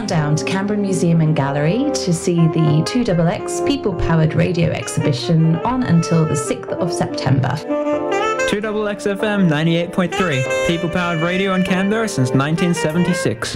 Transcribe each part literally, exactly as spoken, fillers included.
down to Canberra Museum and Gallery to see the two X X People Powered Radio exhibition on until the sixth of September. two X X F M ninety-eight point three, People Powered Radio in Canberra since nineteen seventy-six.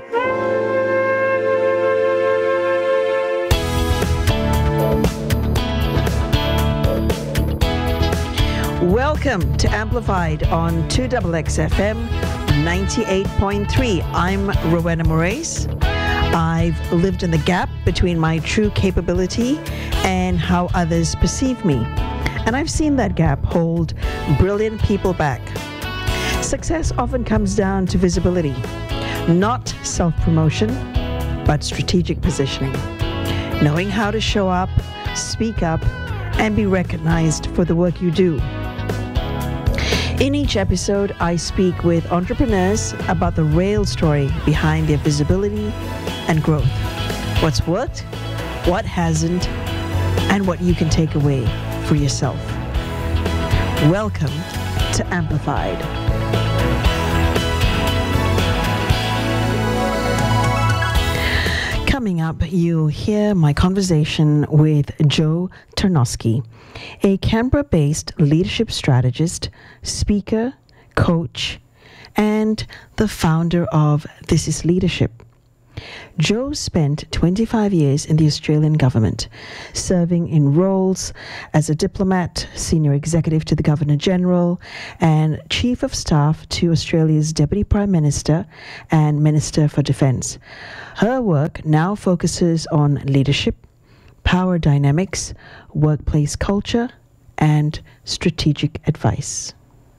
Welcome to Amplified on two X X F M ninety-eight point three. I'm Rowena Moraes. I've lived in the gap between my true capability and how others perceive me. And I've seen that gap hold brilliant people back. Success often comes down to visibility, not self-promotion, but strategic positioning. Knowing how to show up, speak up, and be recognized for the work you do. In each episode, I speak with entrepreneurs about the real story behind their visibility and growth. What's worked, what hasn't, and what you can take away for yourself. Welcome to Amplified. Coming up, you hear my conversation with Joe Tarnowski, a Canberra-based leadership strategist, speaker, coach, and the founder of This Is Leadership. Joe spent twenty-five years in the Australian government, serving in roles as a diplomat, senior executive to the Governor-General, and Chief of Staff to Australia's Deputy Prime Minister and Minister for Defence. Her work now focuses on leadership, power dynamics, workplace culture, and strategic advice.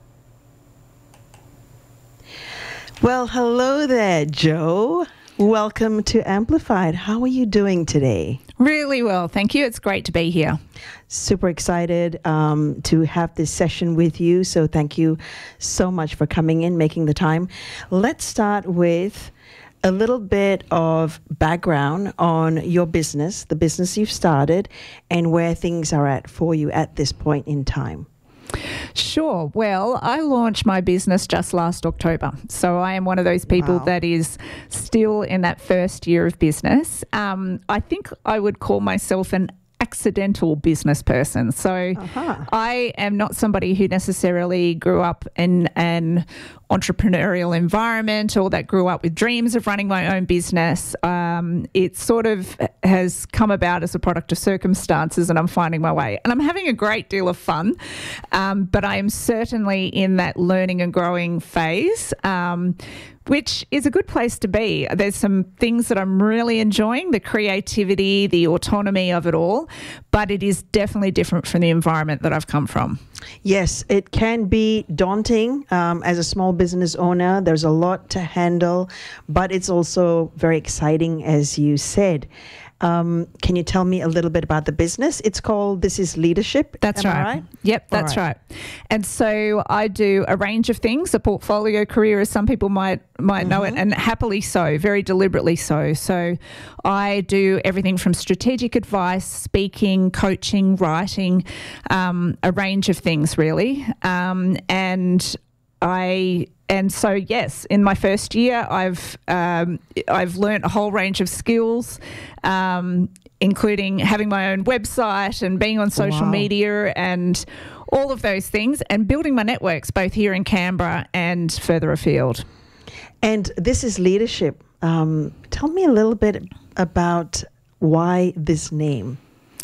Well, hello there, Joe. Welcome to Amplified. How are you doing today? Really well, thank you. It's great to be here. Super excited um, to have this session with you. So thank you so much for coming in, making the time. Let's start with a little bit of background on your business, the business you've started, and where things are at for you at this point in time. Sure. Well, I launched my business just last October. So I am one of those people Wow. that is still in that first year of business. Um, I think I would call myself an accidental business person. So Uh-huh. I am not somebody who necessarily grew up in an entrepreneurial environment or that grew up with dreams of running my own business. Um, it sort of has come about as a product of circumstances, and I'm finding my way. And I'm having a great deal of fun, um, but I am certainly in that learning and growing phase, um, which is a good place to be. There's some things that I'm really enjoying, the creativity, the autonomy of it all, but it is definitely different from the environment that I've come from. Yes, it can be daunting um, as a small business owner. There's a lot to handle, but it's also very exciting, as you said. Um, can you tell me a little bit about the business? It's called This Is Leadership. That's Am I right. right. Yep, that's All right. And so I do a range of things, a portfolio career, as some people might might mm-hmm. know it, and happily so, very deliberately so. So I do everything from strategic advice, speaking, coaching, writing, um, a range of things really. Um, and I and so yes, in my first year, I've um, I've learnt a whole range of skills, um, including having my own website and being on social Wow. media and all of those things, and building my networks both here in Canberra and further afield. And This Is Leadership. Um, tell me a little bit about why this name.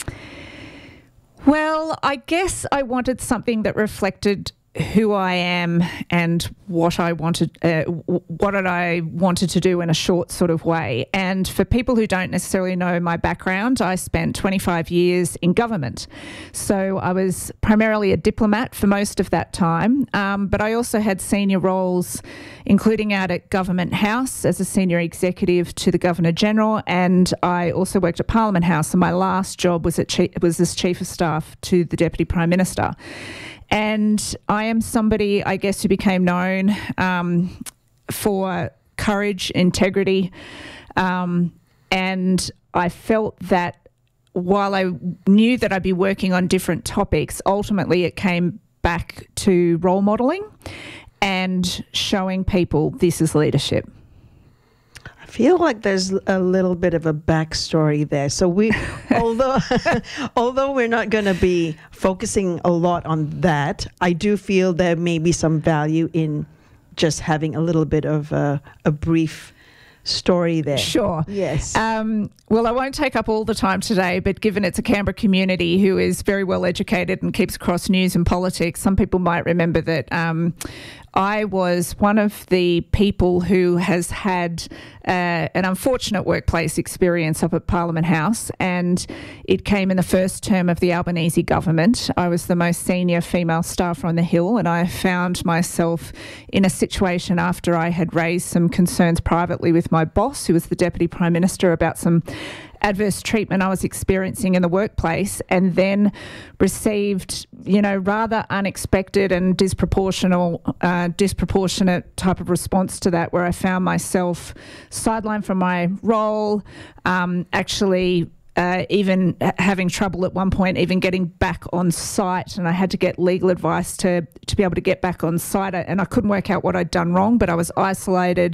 Well, I guess I wanted something that reflected who I am and what I wanted, uh, what I wanted to do in a short sort of way. And for people who don't necessarily know my background, I spent twenty-five years in government. So I was primarily a diplomat for most of that time, um, but I also had senior roles, including out at Government House as a senior executive to the Governor-General, and I also worked at Parliament House, and my last job was, at chief, was as Chief of Staff to the Deputy Prime Minister. And I am somebody, I guess, who became known um, for courage, integrity, um, and I felt that while I knew that I'd be working on different topics, ultimately it came back to role modelling and showing people this is leadership. feel like there's a little bit of a backstory there. So we, although although we're not going to be focusing a lot on that, I do feel there may be some value in just having a little bit of a, a brief story there. Sure. Yes. Um, well, I won't take up all the time today, but given it's a Canberra community who is very well educated and keeps across news and politics, some people might remember that um, I was one of the people who has had uh, an unfortunate workplace experience up at Parliament House, and it came in the first term of the Albanese government. I was the most senior female staffer on the Hill, and I found myself in a situation after I had raised some concerns privately with my boss, who was the Deputy Prime Minister, about some adverse treatment I was experiencing in the workplace, and then received, you know, rather unexpected and disproportional, uh, disproportionate type of response to that, where I found myself sidelined from my role, um, actually uh, even having trouble at one point even getting back on site, and I had to get legal advice to to be able to get back on site, and I couldn't work out what I'd done wrong, but I was isolated.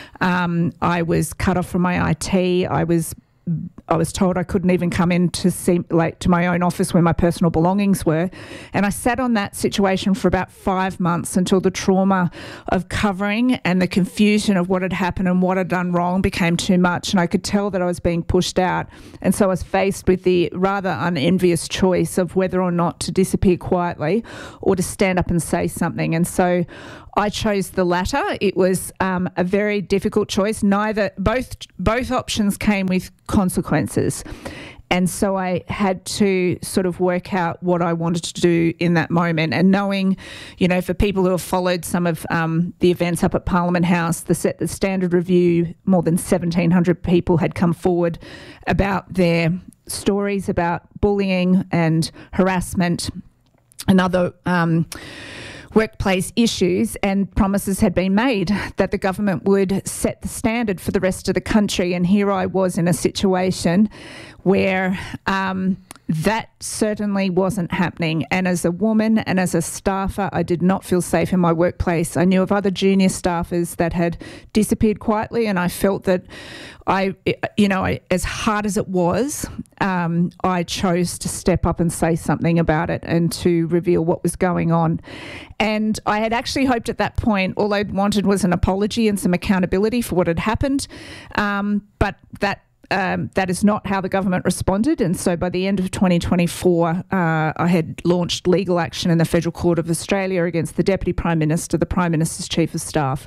Um, I was cut off from my I T. I was I was told I couldn't even come in to see, like, to my own office where my personal belongings were. And I sat on that situation for about five months until the trauma of covering and the confusion of what had happened and what I'd done wrong became too much. And I could tell that I was being pushed out. And so I was faced with the rather unenvious choice of whether or not to disappear quietly or to stand up and say something. And so I chose the latter. It was um, a very difficult choice. Neither, both, both options came with consequences. And so I had to sort of work out what I wanted to do in that moment. And knowing, you know, for people who have followed some of um, the events up at Parliament House, the, set, the Standard Review, more than seventeen hundred people had come forward about their stories about bullying and harassment and other um workplace issues, and promises had been made that the government would set the standard for the rest of the country. And here I was in a situation where um, that certainly wasn't happening. And as a woman and as a staffer, I did not feel safe in my workplace. I knew of other junior staffers that had disappeared quietly, and I felt that I, you know, I, as hard as it was, um, I chose to step up and say something about it and to reveal what was going on. And I had actually hoped at that point, all I wanted was an apology and some accountability for what had happened. Um, but that Um, that is not how the government responded. And so by the end of twenty twenty-four, uh, I had launched legal action in the Federal Court of Australia against the Deputy Prime Minister, the Prime Minister's Chief of Staff,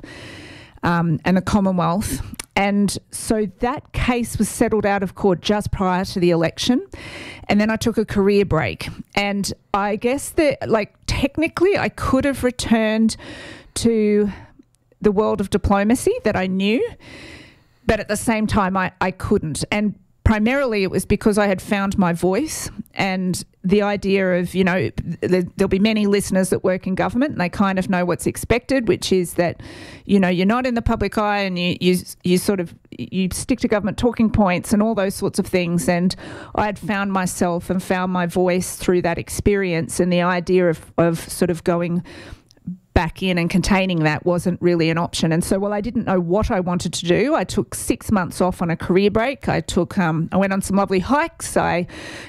um, and the Commonwealth. And so that case was settled out of court just prior to the election. And then I took a career break. And I guess that, like, technically I could have returned to the world of diplomacy that I knew, but at the same time, I, I couldn't. And primarily it was because I had found my voice, and the idea of, you know, there, there'll be many listeners that work in government and they kind of know what's expected, which is that, you know, you're not in the public eye and you, you, you sort of, you stick to government talking points and all those sorts of things. And I had found myself and found my voice through that experience, and the idea of, of sort of going back in and containing that wasn't really an option. And so, while I didn't know what I wanted to do, I took six months off on a career break. I took, um, I went on some lovely hikes. I,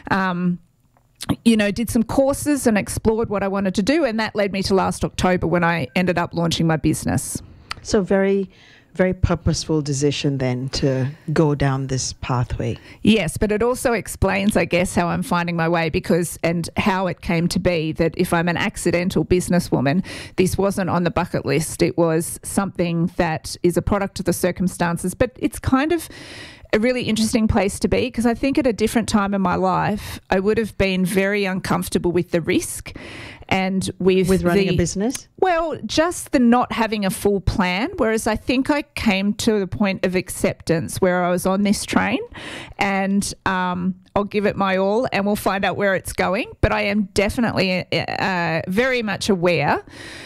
um, you know, did some courses and explored what I wanted to do. And that led me to last October, when I ended up launching my business. So very, very purposeful decision then to go down this pathway. Yes, but it also explains, I guess, how I'm finding my way, because, and how it came to be that if I'm an accidental businesswoman, this wasn't on the bucket list. It was something that is a product of the circumstances, but it's kind of a really interesting place to be, because I think at a different time in my life, I would have been very uncomfortable with the risk and with with running the, a business. Well, just the not having a full plan. Whereas I think I came to the point of acceptance where I was on this train, and um, I'll give it my all, and we'll find out where it's going. But I am definitely uh, very much aware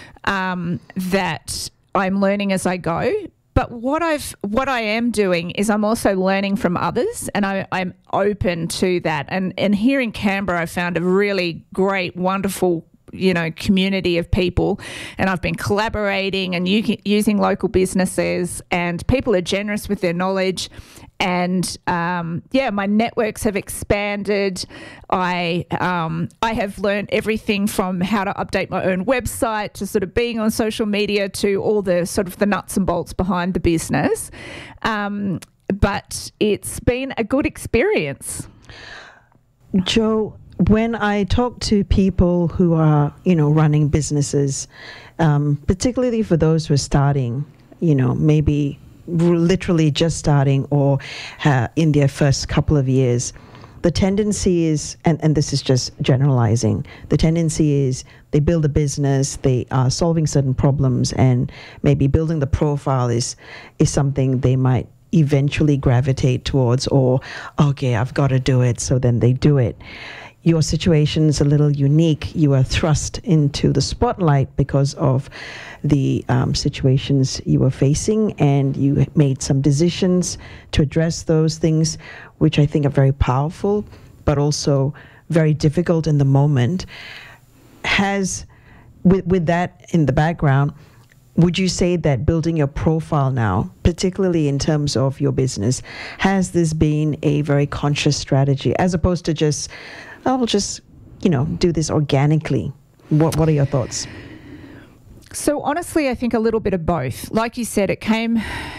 um, that I'm learning as I go. But what I've, what I am doing is I'm also learning from others, and I, I'm open to that. And, and here in Canberra, I found a really great, wonderful you know, community of people, and I've been collaborating and u- using local businesses, and people are generous with their knowledge. And um, yeah, my networks have expanded. I um, I have learned everything from how to update my own website to sort of being on social media to all the sort of the nuts and bolts behind the business. Um, but it's been a good experience. Jo, when I talk to people who are, you know, running businesses, um, particularly for those who are starting, you know, maybe literally just starting or uh, in their first couple of years, the tendency is, and, and this is just generalizing, the tendency is they build a business, they are solving certain problems, and maybe building the profile is is something they might eventually gravitate towards, or, okay, I've got to do it, so then they do it. Your situation is a little unique. You are thrust into the spotlight because of the um, situations you were facing, and you made some decisions to address those things, which I think are very powerful, but also very difficult in the moment. Has, with, with that in the background, would you say that building your profile now, particularly in terms of your business, has this been a very conscious strategy as opposed to just, oh, we'll just, you know, do this organically? What What are your thoughts? So honestly, I think a little bit of both. Like you said, it came,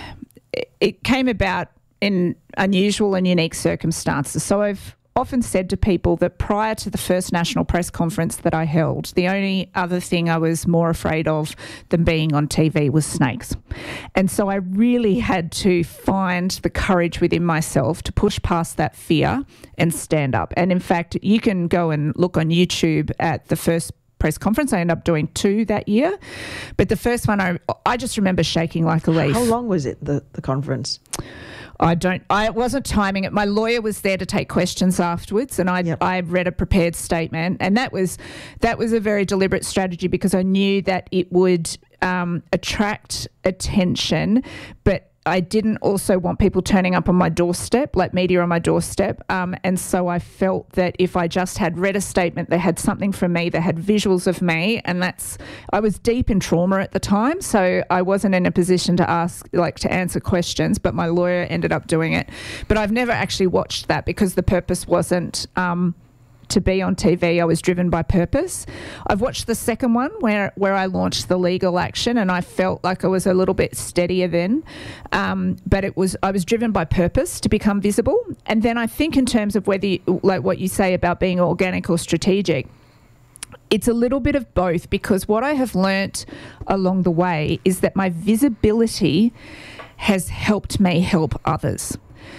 it came about in unusual and unique circumstances. So I've often said to people that prior to the first national press conference that I held, the only other thing I was more afraid of than being on T V was snakes. And so I really had to find the courage within myself to push past that fear and stand up. And in fact, you can go and look on YouTube at the first press conference. I ended up doing two that year. But the first one, I, I just remember shaking like a leaf. How long was it, the, the conference? I don't, I wasn't timing it. My lawyer was there to take questions afterwards, and I yep. I read a prepared statement, and that was that was a very deliberate strategy because I knew that it would um, attract attention, but I didn't also want people turning up on my doorstep, like media on my doorstep. Um, and so I felt that if I just had read a statement, they had something from me, they had visuals of me, and that's, I was deep in trauma at the time, so I wasn't in a position to ask, like to answer questions, but my lawyer ended up doing it. But I've never actually watched that because the purpose wasn't um, to be on T V. I was driven by purpose. I've watched the second one where, where I launched the legal action, and I felt like I was a little bit steadier then. Um, but it was I was driven by purpose to become visible. And then I think in terms of whether, you, like what you say about being organic or strategic, it's a little bit of both, because what I have learnt along the way is that my visibility has helped me help others.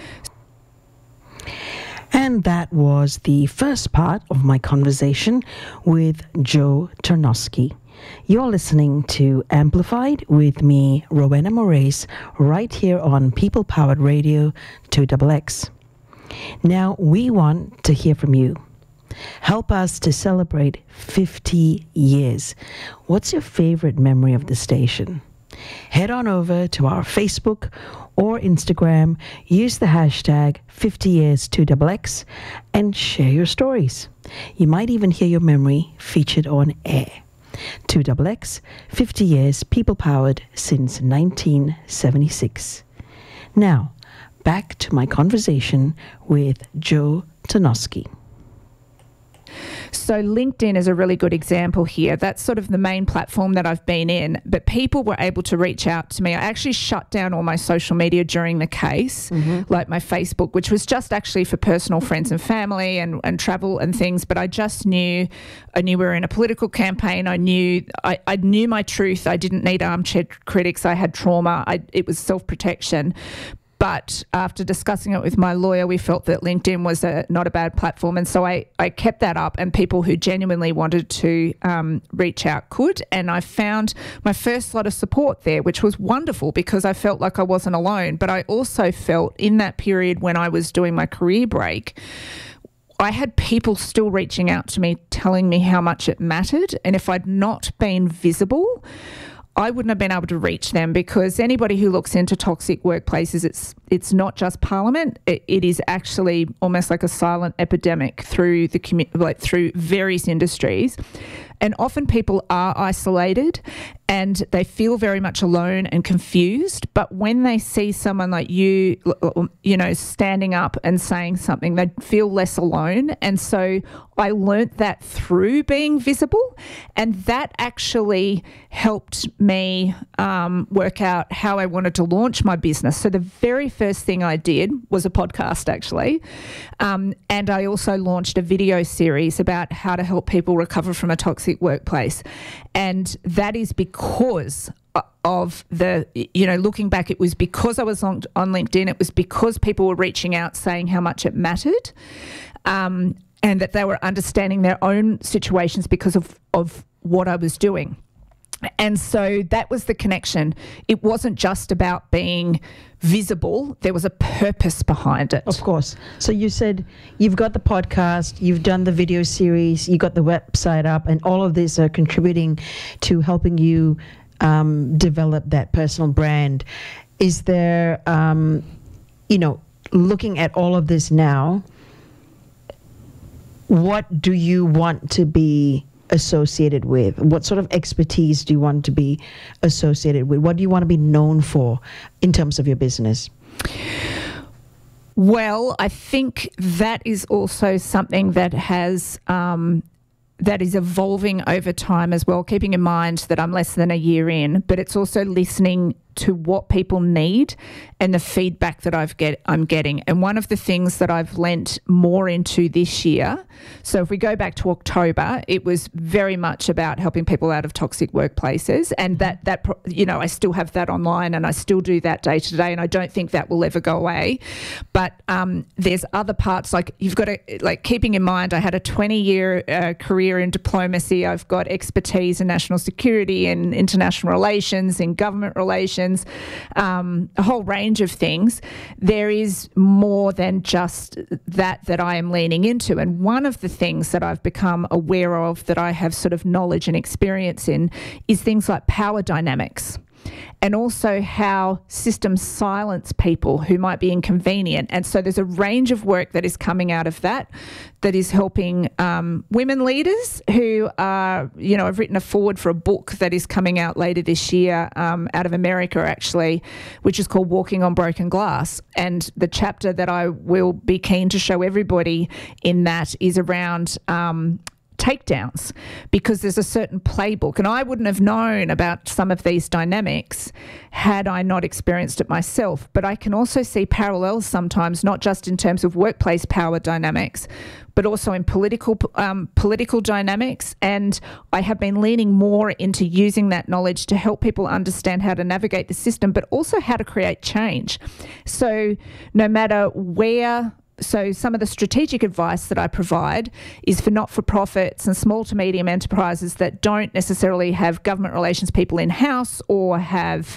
And that was the first part of my conversation with Jo Tarnowski. You're listening to Amplified with me, Rowena Moraes, right here on People Powered Radio two X X. Now, we want to hear from you. Help us to celebrate fifty years. What's your favorite memory of the station? Head on over to our Facebook or Instagram, use the hashtag fifty years two X X and share your stories. You might even hear your memory featured on air. two X X, fifty years people powered since nineteen seventy-six. Now, back to my conversation with Jo Tarnowski. So LinkedIn is a really good example here. That's sort of the main platform that I've been in, but people were able to reach out to me. I actually shut down all my social media during the case, mm-hmm. like my Facebook, which was just actually for personal friends and family and, and travel and things. But I just knew, I knew we were in a political campaign. I knew, I, I knew my truth. I didn't need armchair critics. I had trauma. I, it was self-protection. But after discussing it with my lawyer, we felt that LinkedIn was a, not a bad platform. And so I, I kept that up, and people who genuinely wanted to um, reach out could. And I found my first lot of support there, which was wonderful because I felt like I wasn't alone. But I also felt in that period when I was doing my career break, I had people still reaching out to me, telling me how much it mattered. And if I'd not been visible, I wouldn't have been able to reach them, because anybody who looks into toxic workplaces, it's it's not just Parliament. It, it is actually almost like a silent epidemic through the commu- like through various industries. And often people are isolated and they feel very much alone and confused. But when they see someone like you, you know, standing up and saying something, they feel less alone. And so I learnt that through being visible, and that actually helped me um, work out how I wanted to launch my business. So the very first thing I did was a podcast, actually. Um, and I also launched a video series about how to help people recover from a toxic workplace. And that is because of the, you know, looking back, it was because I was on, on LinkedIn. It was because people were reaching out saying how much it mattered. Um, and that they were understanding their own situations because of, of what I was doing. And so that was the connection. It wasn't just about being visible. There was a purpose behind it. Of course. So you said you've got the podcast, you've done the video series, you got the website up, and all of these are contributing to helping you um, develop that personal brand. Is there, um, you know, looking at all of this now, what do you want to be associated with? What sort of expertise do you want to be associated with? What do you want to be known for in terms of your business? Well, I think that is also something that has um, that is evolving over time as well, keeping in mind that I'm less than a year in, but it's also listening to what people need and the feedback that I've get I'm getting. And one of the things that I've lent more into this year, so if we go back to October, it was very much about helping people out of toxic workplaces, and that that you know I still have that online and I still do that day to day, and I don't think that will ever go away. But um, there's other parts, like you've got to like keeping in mind I had a twenty year uh, career in diplomacy. I've got expertise in national security and international relations, in government relations. Um, a whole range of things. There is more than just that that I am leaning into. And one of the things that I've become aware of that I have sort of knowledge and experience in is things like power dynamics, and also how systems silence people who might be inconvenient. And so there's a range of work that is coming out of that that is helping um, women leaders who are, you know, I've written a foreword for a book that is coming out later this year um, out of America, actually, which is called Walking on Broken Glass. And the chapter that I will be keen to show everybody in that is around um, takedowns, because there's a certain playbook, and I wouldn't have known about some of these dynamics had I not experienced it myself. But I can also see parallels sometimes, not just in terms of workplace power dynamics, but also in political um, political dynamics. And I have been leaning more into using that knowledge to help people understand how to navigate the system, but also how to create change. So no matter where So some of the strategic advice that I provide is for not-for-profits and small to medium enterprises that don't necessarily have government relations people in-house, or have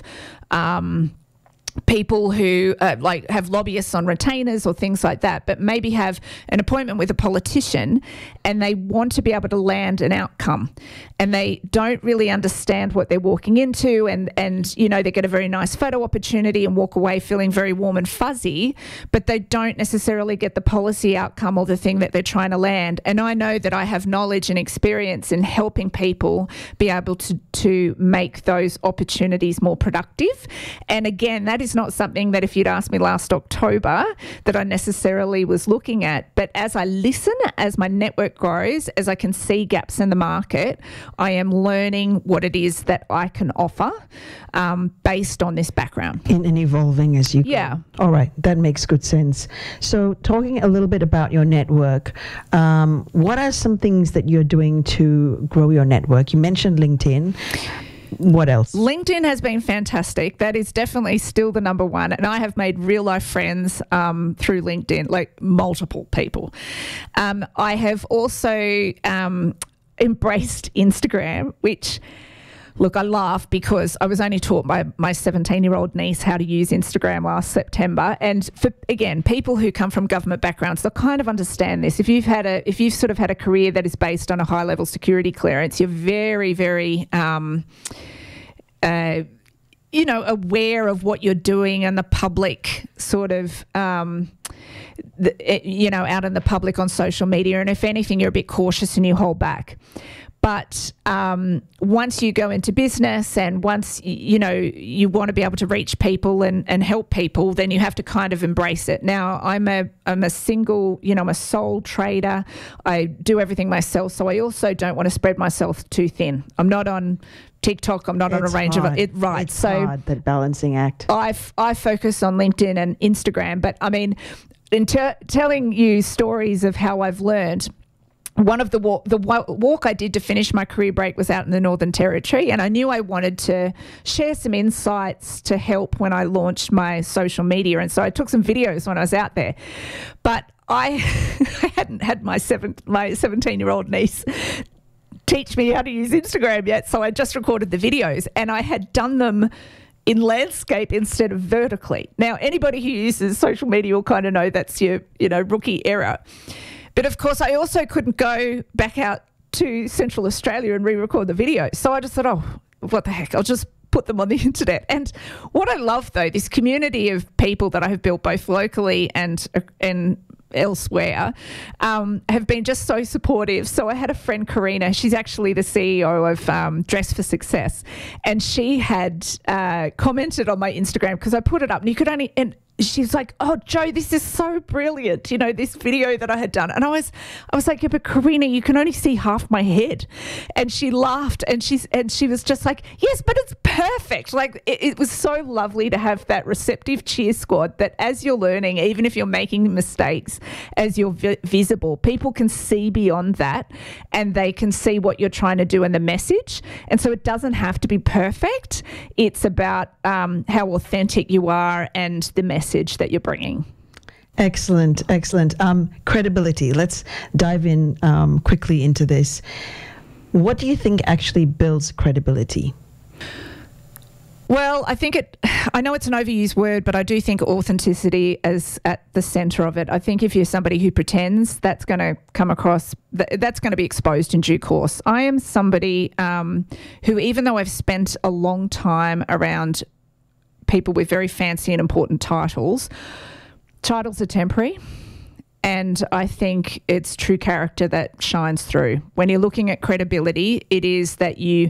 um, people who uh, like have lobbyists on retainers or things like that, but maybe have an appointment with a politician and they want to be able to land an outcome, and they don't really understand what they're walking into, and and you know they get a very nice photo opportunity and walk away feeling very warm and fuzzy, but they don't necessarily get the policy outcome or the thing that they're trying to land. And I know that I have knowledge and experience in helping people be able to to make those opportunities more productive. And again, that is not something that if you'd asked me last October that I necessarily was looking at. But as I listen, as my network grows, as I can see gaps in the market, I am learning what it is that I can offer um, based on this background. And, and evolving as you go. Yeah. All right. That makes good sense. So talking a little bit about your network, um, what are some things that you're doing to grow your network? You mentioned LinkedIn. What else? LinkedIn has been fantastic. That is definitely still the number one. And I have made real life friends um, through LinkedIn, like multiple people. Um, I have also um, embraced Instagram, which, look, I laugh because I was only taught by my seventeen-year-old niece how to use Instagram last September. And for, again, people who come from government backgrounds, they'll kind of understand this. If you've had a, if you've sort of had a career that is based on a high-level security clearance, you're very, very... Um, uh, you know, aware of what you're doing and the public sort of, um, the, you know, out in the public on social media. And if anything, you're a bit cautious and you hold back. But um, once you go into business and once, you know, you want to be able to reach people and, and help people, then you have to kind of embrace it. Now, I'm a I'm a single, you know, I'm a sole trader. I do everything myself. So I also don't want to spread myself too thin. I'm not on TikTok. I'm not It's on a range hard. of it. Right. It's so hard, that balancing act. I, f- I focus on LinkedIn and Instagram. But I mean, in ter- telling you stories of how I've learned, one of the walk, the wa- walk I did to finish my career break was out in the Northern Territory, and I knew I wanted to share some insights to help when I launched my social media, and so I took some videos when I was out there. But I, I hadn't had my seven, my seventeen-year-old niece teach me how to use Instagram yet, so I just recorded the videos, and I had done them in landscape instead of vertically. Now, anybody who uses social media will kind of know that's your, you know, rookie error. But of course, I also couldn't go back out to Central Australia and re-record the video. So I just thought, oh, what the heck? I'll just put them on the internet. And what I love, though, this community of people that I have built both locally and and elsewhere um, have been just so supportive. So I had a friend, Karina, she's actually the C E O of um, Dress for Success, and she had uh, commented on my Instagram because I put it up and you could only... and she's like, oh, Jo, this is so brilliant, you know, this video that I had done. And I was I was like, yeah, but Karina, you can only see half my head. And she laughed and she's and she was just like, yes, but it's perfect. Like, it, it was so lovely to have that receptive cheer squad that as you're learning, even if you're making mistakes, as you're vi- visible, people can see beyond that and they can see what you're trying to do in the message. And so it doesn't have to be perfect. It's about um, how authentic you are and the message that you're bringing. Excellent, excellent. Um, credibility. Let's dive in um, quickly into this. What do you think actually builds credibility? Well, I think it, I know it's an overused word, but I do think authenticity is at the centre of it. I think if you're somebody who pretends, that's going to come across, that's going to be exposed in due course. I am somebody um, who, even though I've spent a long time around people with very fancy and important titles, titles are temporary. And I think it's true character that shines through. When you're looking at credibility, it is that you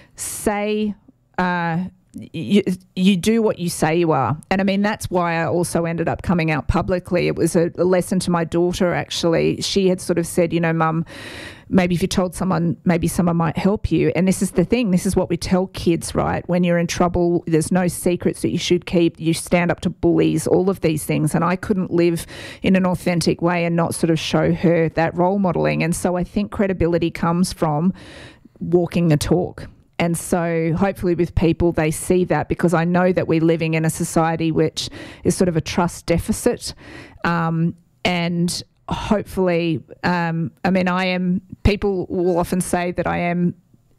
say, uh, you, you do what you say you are. And I mean, that's why I also ended up coming out publicly. It was a, a lesson to my daughter, actually. She had sort of said, you know, Mum, maybe if you told someone, maybe someone might help you. And this is the thing. This is what we tell kids, right? When you're in trouble, there's no secrets that you should keep. You stand up to bullies, all of these things. And I couldn't live in an authentic way and not sort of show her that role modelling. And so I think credibility comes from walking the talk. And so hopefully with people, they see that, because I know that we're living in a society which is sort of a trust deficit. Um, and hopefully, um, I mean, I am, people will often say that I am,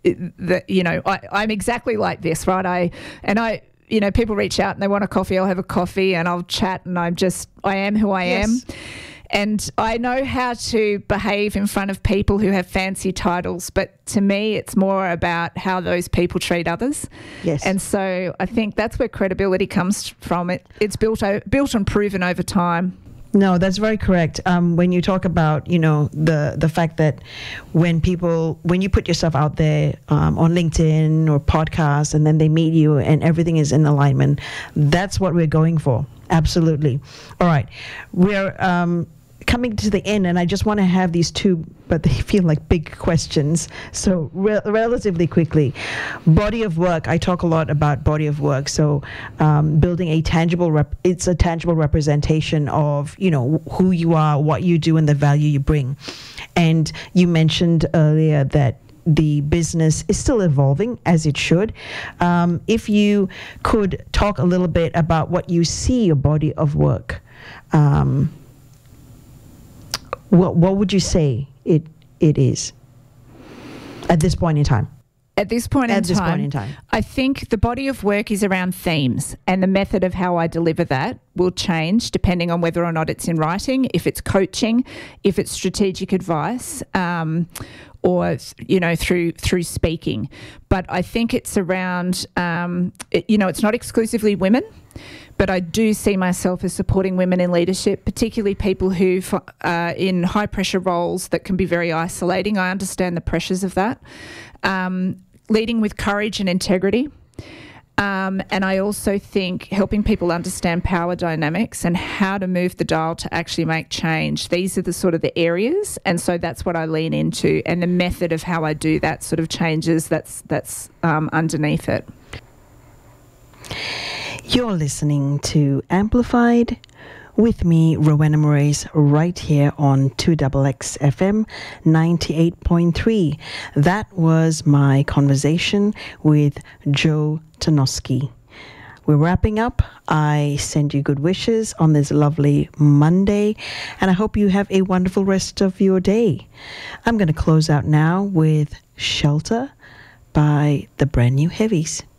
that, you know, I, I'm exactly like this, right? I, and I, you know, people reach out and they want a coffee, I'll have a coffee and I'll chat and I'm just, I am who I Yes. am. And I know how to behave in front of people who have fancy titles, but to me, it's more about how those people treat others. Yes. And so I think that's where credibility comes from. It it's built o- built and proven over time. No, that's very correct. Um, when you talk about, you know, the the fact that when people, when you put yourself out there um, on LinkedIn or podcasts, and then they meet you and everything is in alignment, that's what we're going for. Absolutely. All right. We're um, coming to the end, and I just want to have these two, but they feel like big questions. So re- relatively quickly, body of work. I talk a lot about body of work. So um, building a tangible, rep- it's a tangible representation of, you know, who you are, what you do, and the value you bring. And you mentioned earlier that the business is still evolving, as it should. Um, if you could talk a little bit about what you see your body of work, um, what what would you say it it is at this point in time? At this point in At this time, point in time. I think the body of work is around themes, and the method of how I deliver that will change depending on whether or not it's in writing, if it's coaching, if it's strategic advice, um, or you know through through speaking. But I think it's around um, it, you know it's not exclusively women. But I do see myself as supporting women in leadership, particularly people who are in high-pressure roles that can be very isolating. I understand the pressures of that. Um, leading with courage and integrity. Um, and I also think helping people understand power dynamics and how to move the dial to actually make change. These are the sort of the areas, and so that's what I lean into. And the method of how I do that sort of changes, that's, that's um, underneath it. You're listening to Amplified with me, Rowena Moraes, right here on two X X F M ninety-eight point three. That was my conversation with Joe Tanoski. We're wrapping up. I send you good wishes on this lovely Monday, and I hope you have a wonderful rest of your day. I'm going to close out now with Shelter by the Brand New Heavies.